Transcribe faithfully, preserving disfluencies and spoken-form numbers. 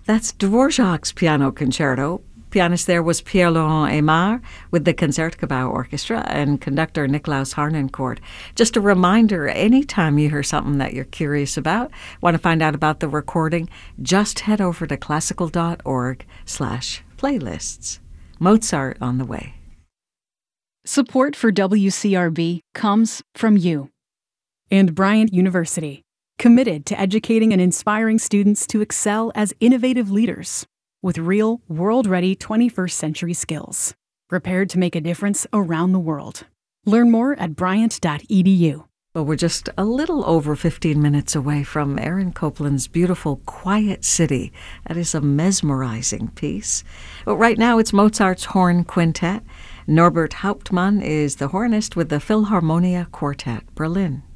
That's Dvorak's Piano Concerto. Pianist there was Pierre-Laurent Aimard with the Concertgebouw Orchestra and conductor Nicolaus Harnoncourt. Just a reminder, anytime you hear something that you're curious about, want to find out about the recording, just head over to classical.org slash playlists. Mozart on the way. Support for W C R B comes from you. And Bryant University, committed to educating and inspiring students to excel as innovative leaders with real, world-ready twenty-first century skills, prepared to make a difference around the world. Learn more at bryant dot e d u. Well, we're just a little over fifteen minutes away from Aaron Copland's beautiful Quiet City. That is a mesmerizing piece. But right now it's Mozart's Horn Quintet. Norbert Hauptmann is the hornist with the Philharmonia Quartet, Berlin.